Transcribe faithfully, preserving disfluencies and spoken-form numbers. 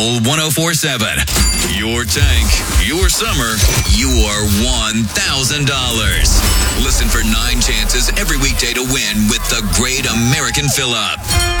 Soul one oh four seven. Your tank, your summer, you are one thousand dollars. Listen for nine chances every weekday to win with the Great American Fill-Up.